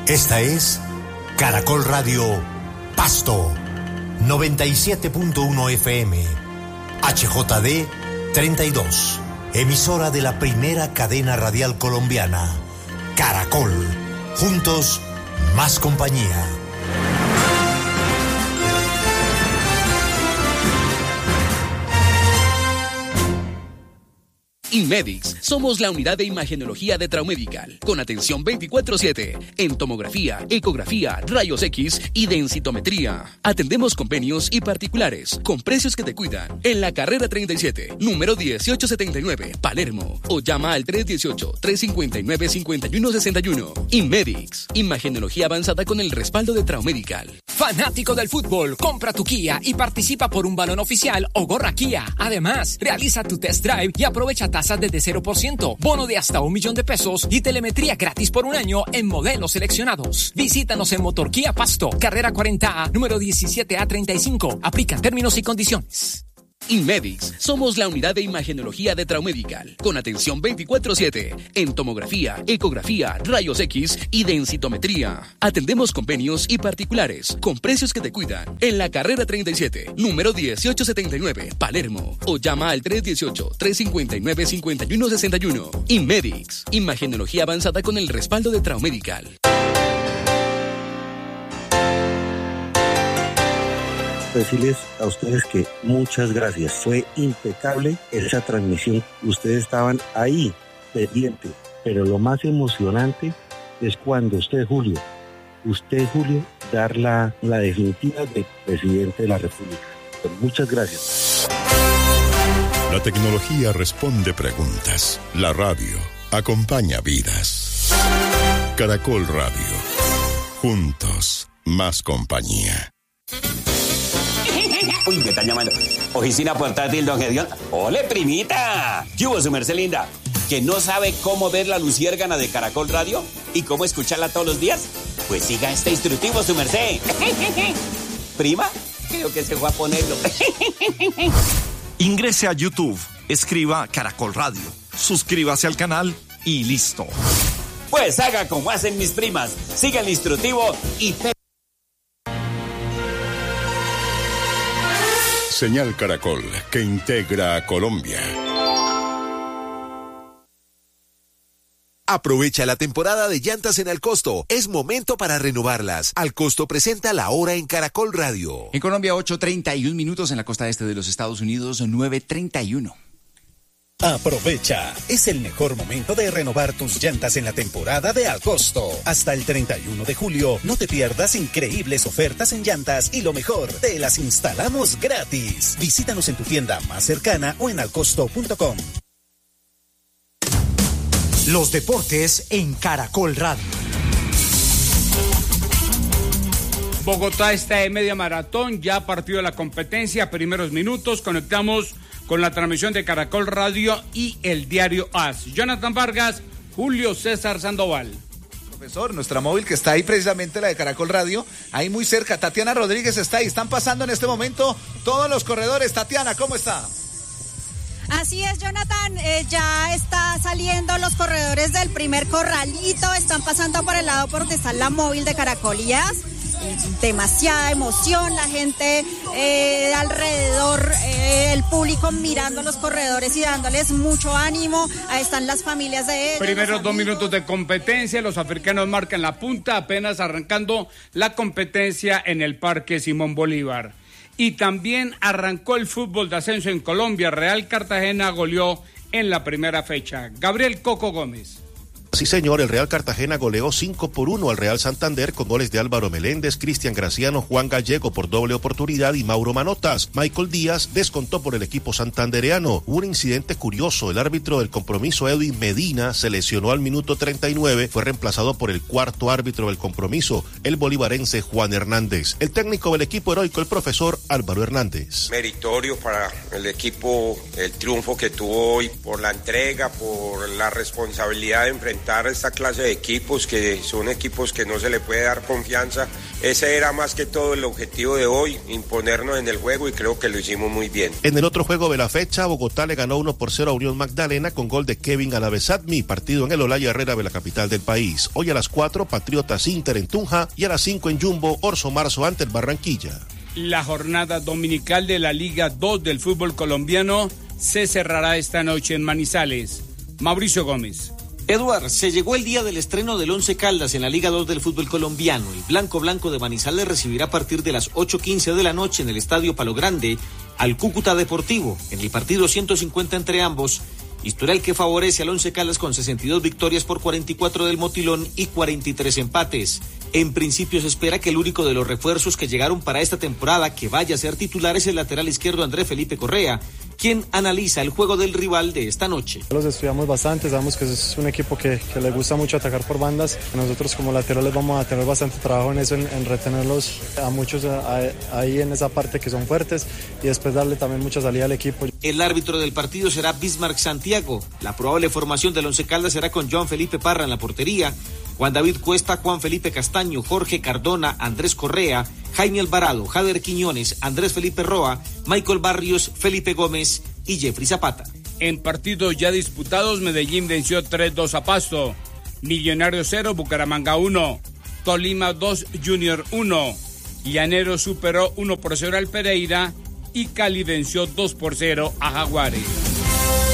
Esta es Caracol Radio Pasto, 97.1 FM, HJD 32, emisora de la primera cadena radial colombiana, Caracol, juntos, más compañía. Inmedix, somos la unidad de imagenología de Traumedical, con atención 24/7, en tomografía, ecografía, rayos X y densitometría. Atendemos convenios y particulares, con precios que te cuidan, en la carrera 37, número 1879, Palermo, o llama al 318-359-5161. Inmedix, imagenología avanzada con el respaldo de Traumedical. Fanático del fútbol, compra tu Kia y participa por un balón oficial o gorra Kia. Además, realiza tu test drive y aprovecha tasas desde 0%, bono de hasta $1 millón y telemetría gratis por un año en modelos seleccionados. Visítanos en Motor Kia Pasto, carrera 40A, número 17A35. Aplican términos y condiciones. Inmedix, somos la unidad de imagenología de Traumedical, con atención 24/7, en tomografía, ecografía, rayos X y densitometría. Atendemos convenios y particulares, con precios que te cuidan, en la carrera 37, número 1879, Palermo, o llama al 318-359-5161. Inmedix, imagenología avanzada con el respaldo de Traumedical. Decirles a ustedes que muchas gracias. Fue impecable esa transmisión. Ustedes estaban ahí, pendientes. Pero lo más emocionante es cuando usted, Julio, dar la definitiva de presidente de la República. Pero muchas gracias. La tecnología responde preguntas. La radio acompaña vidas. Caracol Radio. Juntos, más compañía. Uy, me están llamando. Oficina portátil, don Gedeón. ¡Ole, primita! ¿Qué hubo, su merced linda? ¿Que no sabe cómo ver la luciérgana de Caracol Radio? ¿Y cómo escucharla todos los días? Pues siga este instructivo, su merced. ¿Prima? Creo que se fue a ponerlo. Ingrese a YouTube, escriba Caracol Radio, suscríbase al canal y listo. Pues haga como hacen mis primas. Siga el instructivo y... Señal Caracol, que integra a Colombia. Aprovecha la temporada de llantas en Alcosto. Es momento para renovarlas. Alcosto presenta La Hora en Caracol Radio. En Colombia, 8:31, en la costa este de los Estados Unidos, 9:31. Aprovecha, es el mejor momento de renovar tus llantas en la temporada de Alcosto. Hasta el 31 de julio, no te pierdas increíbles ofertas en llantas y lo mejor, te las instalamos gratis. Visítanos en tu tienda más cercana o en alcosto.com. Los deportes en Caracol Radio. Bogotá está en media maratón, ya partió la competencia, primeros minutos, conectamos con la transmisión de Caracol Radio y el diario AS. Jonathan Vargas, Julio César Sandoval. Profesor, nuestra móvil que está ahí precisamente, la de Caracol Radio, ahí muy cerca. Tatiana Rodríguez está ahí, están pasando en este momento todos los corredores. Tatiana, ¿cómo está? Así es, Jonathan, ya está saliendo los corredores del primer corralito, están pasando por el lado por donde está la móvil de Caracol y AS. Demasiada emoción, la gente alrededor, el público mirando a los corredores y dándoles mucho ánimo. Ahí están las familias de ellos. Primeros 2 minutos de competencia, los africanos marcan la punta, apenas arrancando la competencia en el Parque Simón Bolívar. Y también arrancó el fútbol de ascenso en Colombia. Real Cartagena goleó en la primera fecha. Gabriel Coco Gómez. Sí, señor, el Real Cartagena goleó 5-1 al Real Santander con goles de Álvaro Meléndez, Cristian Graciano, Juan Gallego por doble oportunidad y Mauro Manotas. Michael Díaz descontó por el equipo santandereano. Hubo un incidente curioso, el árbitro del compromiso, Edwin Medina, se lesionó al minuto 39, fue reemplazado por el cuarto árbitro del compromiso, el bolivarense Juan Hernández. El técnico del equipo heroico, el profesor Álvaro Hernández. Meritorio para el equipo, el triunfo que tuvo hoy, por la entrega, por la responsabilidad de enfrentar enfrentar esta clase de equipos, que son equipos que no se le puede dar confianza. Ese era más que todo el objetivo de hoy, imponernos en el juego, y creo que lo hicimos muy bien. En el otro juego de la fecha, Bogotá le ganó 1-0 a Unión Magdalena con gol de Kevin Alavezadmi, partido en el Olaya Herrera de la capital del país. Hoy a las 4, Patriotas Inter en Tunja, y a las 5 en Jumbo, Orso Marzo ante el Barranquilla. La jornada dominical de la Liga 2 del fútbol colombiano se cerrará esta noche en Manizales. Mauricio Gómez. Eduard, se llegó el día del estreno del Once Caldas en la Liga 2 del fútbol colombiano. El Blanco de Manizales recibirá a partir de las 8:15 de la noche en el Estadio Palo Grande al Cúcuta Deportivo, en el partido 150 entre ambos, historial que favorece al Once Caldas con 62 victorias por 44 del Motilón y 43 empates. En principio se espera que el único de los refuerzos que llegaron para esta temporada que vaya a ser titular es el lateral izquierdo Andrés Felipe Correa, quien analiza el juego del rival de esta noche. Los estudiamos bastante, sabemos que es un equipo que le gusta mucho atacar por bandas. Nosotros como laterales vamos a tener bastante trabajo en eso, en retenerlos a muchos ahí en esa parte que son fuertes, y después darle también mucha salida al equipo. El árbitro del partido será Bismarck Santiago. La probable formación del Once Caldas será con Joan Felipe Parra en la portería, Juan David Cuesta, Juan Felipe Castaño, Jorge Cardona, Andrés Correa, Jaime Alvarado, Jader Quiñones, Andrés Felipe Roa, Michael Barrios, Felipe Gómez y Jeffrey Zapata. En partidos ya disputados, Medellín venció 3-2 a Pasto, Millonarios 0, Bucaramanga 1, Tolima 2, Junior 1, Llanero superó 1-0 al Pereira y Cali venció 2-0 a Jaguares.